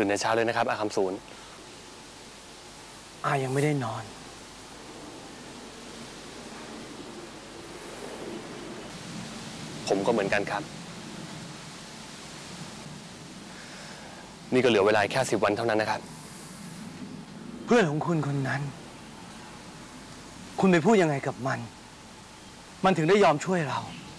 ตื่นในเช้าเลยนะครับอาคำศูนย์อายังไม่ได้นอนผมก็เหมือนกันครับนี่ก็เหลือเวลาแค่10 วันเท่านั้นนะครับเพื่อนของคุณคนนั้นคุณไปพูดยังไงกับมันถึงได้ยอมช่วยเรา